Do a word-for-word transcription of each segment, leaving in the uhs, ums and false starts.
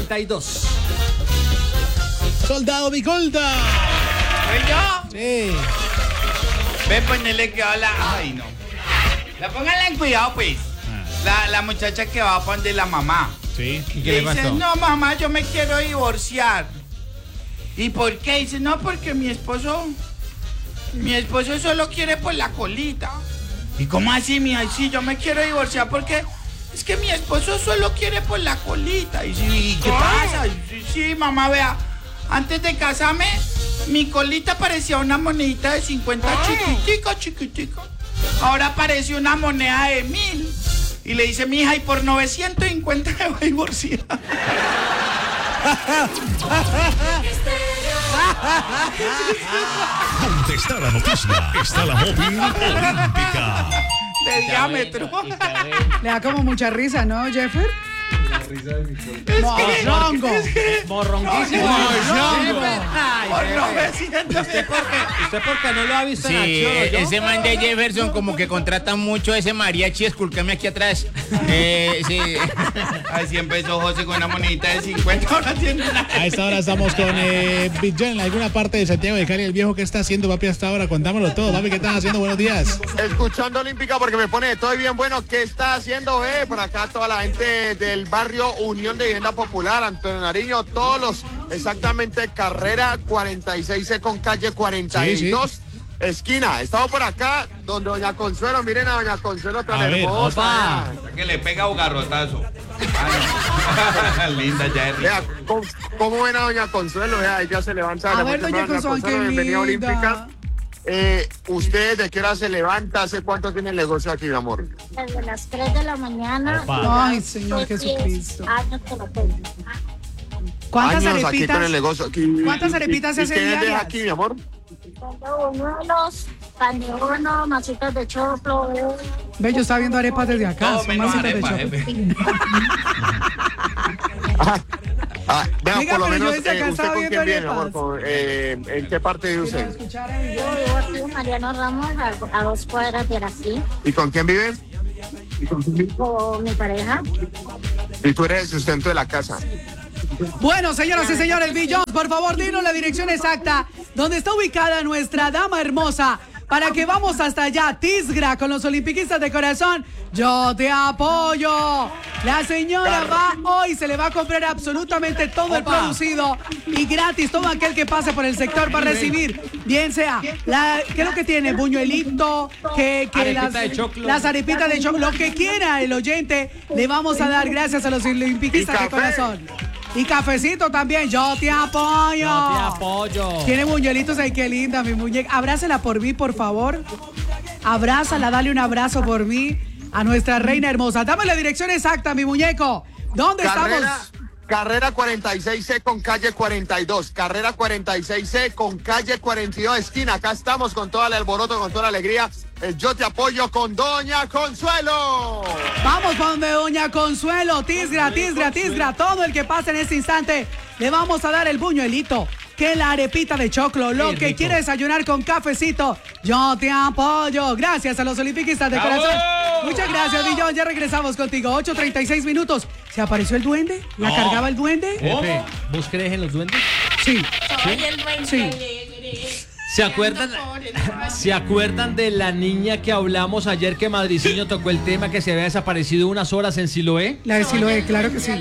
cuarenta y dos. Soldado Bicolta. ¿Soy yo? Sí. Ve, ponele que habla. Ay, no. La pónganla en cuidado, pues. La, la muchacha que va a poner la mamá. Sí. ¿Y qué le dice, pasó? no, mamá, yo me quiero divorciar. ¿Y por qué? Dice, no, porque mi esposo, mi esposo solo quiere por la colita. ¿Y cómo así, mija? Sí, yo me quiero divorciar porque es que mi esposo solo quiere por la colita. Y sí, ¿qué pasa? Y sí, sí, mamá, vea, antes de casarme, mi colita parecía una monedita de cincuenta chiquitico, chiquitico. Ahora parece una moneda de mil. Y le dice, mija, y por novecientos cincuenta me voy a divorciar. ¿Dónde está la noticia? Está la móvil olímpica. De diámetro. Le da como mucha risa, ¿no, Jeffer? La risa de mi cuerpo. Morrongo. Morronquísimo. Morrongo. Por novecientos. ¿Usted por qué? ¿Usted por qué no lo ha visto Sí, en acción? ¿o yo? ese man de Jefferson como que contrata mucho ese mariachi, escúlcame aquí atrás. Eh, sí. Así empezó José con una monedita de cincuenta, ahora tiene una. A esta hora estamos con eh, Big John en alguna parte de Santiago de Cali. El viejo, ¿qué está haciendo, papi, hasta ahora? Contámoslo todo, papi, ¿qué estás haciendo? Buenos días. Escuchando Olímpica porque me pone todo bien bueno. ¿Qué está haciendo, eh? Por acá toda la gente del barrio Unión de Vivienda Popular, Antonio Nariño, todos los, exactamente, carrera cuarenta y seis C con calle cuarenta y dos. Sí, sí. Esquina, estamos por acá, donde doña Consuelo, miren a doña Consuelo tan a hermosa. Ver, que le pega un garrotazo. Linda Jerry. Vea, ¿cómo, ¿cómo ven a doña Consuelo? Vea, ella se levanta. A ver, doña Consuelo, qué bienvenida linda. Olímpica. Eh, ¿Usted de qué hora se levanta? ¿Hace cuánto tiene el negocio aquí, mi amor? Desde las tres de la mañana. Ay, Señor Jesucristo. Años que lo tengo. ¿Cuántas Años aquí arepitas? con el negocio. Aquí. ¿Cuántas arepitas se ¿Y hacen qué vendes diarias? aquí, mi amor? Tengo buñuelos, pan de horno, masitas de choclo. eh. Ve, yo estaba viendo arepas desde acá. Todo Son menos masitas de arepa, chocolate. jefe. Ah, vea, Oiga, por lo pero yo menos, desde acá eh, ¿usted estaba con viendo quién viene, amor? arepas. Con, eh, ¿En qué parte vive usted? Yo vivo aquí en Mariano Ramos, a, a dos cuadras de aquí, ¿Y con quién vive? con mi pareja. Y tú eres el sustento de la casa. Bueno, señoras y señores, Bill Jones, por favor, dinos la dirección exacta donde está ubicada nuestra dama hermosa para que vamos hasta allá, Tisgra, con los olimpiquistas de corazón. Yo te apoyo. La señora va hoy, se le va a comprar absolutamente todo el producido y gratis. Todo aquel que pase por el sector va a recibir, bien sea, la, ¿qué es lo que tiene? Buñuelito, que, que Arepita las, de choclo. las arepitas de choclo, lo que quiera el oyente, le vamos a dar gracias a los olimpiquistas Y de café. corazón. Y cafecito también, yo te apoyo. Yo te apoyo. Tiene buñuelitos, ay, qué linda mi muñeca. Abrázala por mí, por favor. Abrázala, dale un abrazo por mí a nuestra reina hermosa. Dame la dirección exacta, mi muñeco. ¿Dónde Carrera, estamos? carrera cuarenta y seis C con calle cuarenta y dos. Carrera cuarenta y seis C con calle cuarenta y dos, esquina. Acá estamos con todo el alboroto, con toda la alegría. El Yo Te Apoyo con doña Consuelo. Vamos con doña Consuelo, Tisgra, Tisgra, Tisgra. Todo el que pase en este instante le vamos a dar el buñuelito, que la arepita de choclo, lo Qué que rico. quiere desayunar con cafecito. Yo te apoyo. Gracias a los olimpiquistas de ¡Bravo! corazón. Muchas gracias, Billón. Ya regresamos contigo. ocho treinta y seis minutos. ¿Se apareció el duende? ¿La No. cargaba el duende? Jefe, ¿vos crees en los duendes? Sí. Soy el duende Sí. alegre. ¿Se acuerdan, ¿Se acuerdan de la niña que hablamos ayer que Madriceño tocó el tema que se había desaparecido unas horas en Siloé? La de Siloé, claro que sí.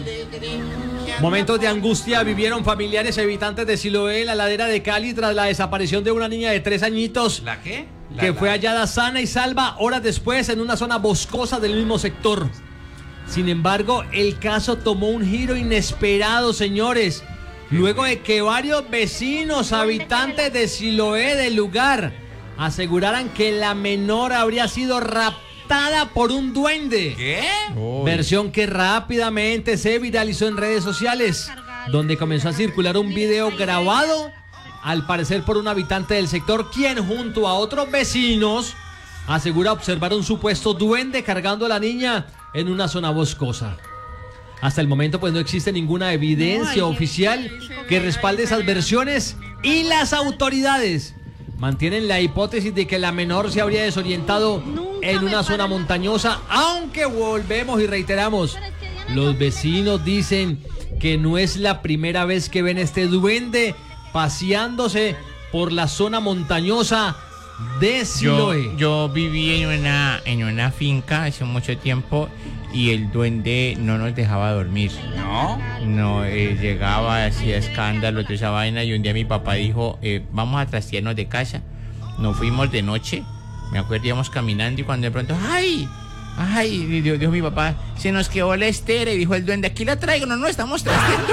Momentos de angustia vivieron familiares y habitantes de Siloé en la ladera de Cali tras la desaparición de una niña de tres añitos ¿La qué? La- que la- fue hallada sana y salva horas después en una zona boscosa del mismo sector. Sin embargo, el caso tomó un giro inesperado, señores, luego de que varios vecinos, habitantes de Siloé del lugar, aseguraran que la menor habría sido raptada por un duende. ¿Qué? Versión que rápidamente se viralizó en redes sociales, donde comenzó a circular un video grabado, al parecer por un habitante del sector, quien junto a otros vecinos asegura observar un supuesto duende cargando a la niña en una zona boscosa. Hasta el momento pues no existe ninguna evidencia oficial que respalde esas versiones y las autoridades mantienen la hipótesis de que la menor se habría desorientado en una zona montañosa, aunque volvemos y reiteramos, los vecinos dicen que no es la primera vez que ven este duende paseándose por la zona montañosa de Yo, Siloé. yo viví en una, en una finca hace mucho tiempo y el duende no nos dejaba dormir. ¿No? No, eh, llegaba, hacía escándalo, toda esa vaina, y un día mi papá dijo, eh, vamos a trastearnos de casa. Nos fuimos de noche, me acuerdo, íbamos caminando y cuando de pronto, ¡ay! ¡Ay! Dijo, dijo mi papá, se nos quedó la estera, y dijo el duende, aquí la traigo, no, no, estamos trasteando.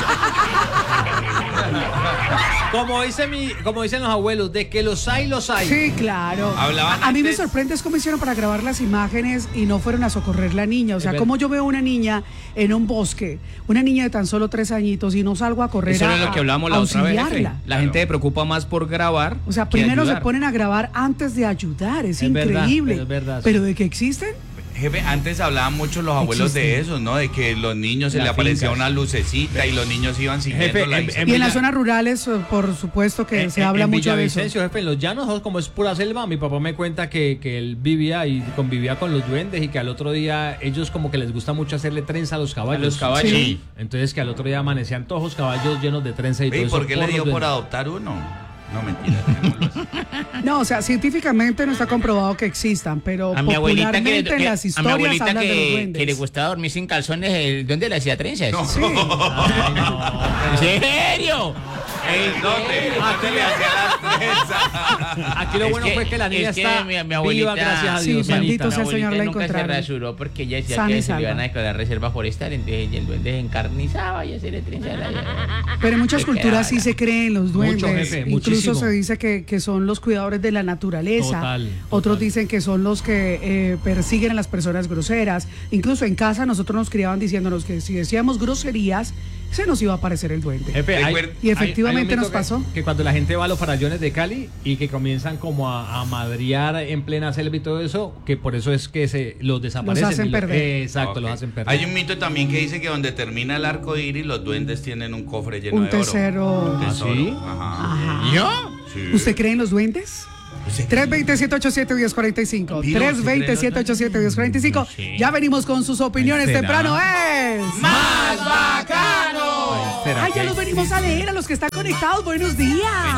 Como dice mi, como dicen los abuelos, de que los hay, los hay. Sí, claro. Hablaban A, a mí me antes- sorprende es cómo hicieron para grabar las imágenes y no fueron a socorrer la niña. O sea, Es como yo veo una niña en un bosque, una niña de tan solo tres añitos y no salgo a correr Eso a, es lo que hablábamos la a otra vez, jefe. auxiliarla. La gente se preocupa más por grabar. O sea, que primero se ayudar. ponen a grabar antes de ayudar. Es, Es verdad, increíble. pero es verdad, sí. Pero de que existen. Jefe, antes hablaban mucho los abuelos de Existe. eso, ¿no? De que los niños se Las le aparecía fincas. una lucecita y los niños iban siguiendo Jefe, la en- en Y en Villa- las zonas rurales, eh, por supuesto que En- se en- habla en mucho de eso. Villavicencio, jefe, en los llanos, como es pura selva, mi papá me cuenta que, que él vivía y convivía con los duendes y que al otro día ellos como que les gusta mucho hacerle trenza a los caballos. A los caballos. Sí. Entonces que al otro día amanecían todos los caballos llenos de trenza y todo ¿Y eso. por qué le los dio por duendes. adoptar uno? No, mentira. dejémoslo así. No, o sea, científicamente no está comprobado que existan, pero A mi abuelita que, popularmente en que- las a mi historias abuelita hablan de los que, duendes. que le gustaba dormir sin calzones, el duende le hacía trenzas. Sí. Ay, no. ¿En serio? Ey, ¿dónde? ¿Dónde le hacía las trenzas? Aquí lo Es bueno que- fue que la niña es que está mi, mi abuelita, viva, gracias a Sí, Dios. bendito Anita. sea el mi Señor, abuelita la nunca se encontraron. rasuró porque ella decía Sana y que se le salva. iban a declarar reserva forestal, entonces el duende se encarnizaba y se le trenzaba la... Pero en muchas Le culturas sí quedaba. se creen los duendes. Mucho, jefe, Incluso muchísimo. se dice que, que son los cuidadores de la naturaleza. Total, Otros total. dicen que son los que eh, persiguen a las personas groseras. Incluso en casa nosotros nos criaban diciéndonos que si decíamos groserías, se nos iba a aparecer el duende. Jefe, hay- Recuer- Y efectivamente hay un mito nos que- pasó. Que cuando la gente va a los farallones de Cali y que comienzan como a, a madrear en plena selva y todo eso, que por eso es que se los desaparecen. hacen y lo- perder. eh, exacto, Ok. los hacen perder. Hay un mito también que dice que donde termina el arco iris, los duendes tienen un cofre lleno Un de oro. tesoro. Un tesoro. ¿Ah, sí? Ajá. Ajá. ¿Yo? Sí. ¿Usted cree en los duendes? tres veinte, siete ochenta y siete, diez cuarenta y cinco. Piro, tres ¿usted veinte, cree en siete ochenta y siete, diez cuarenta y cinco. No sé. Ya venimos con sus opiniones. ¿Será? Temprano es. ¡Más bacano! Ay, ya los venimos a leer a los que están conectados. Buenos días.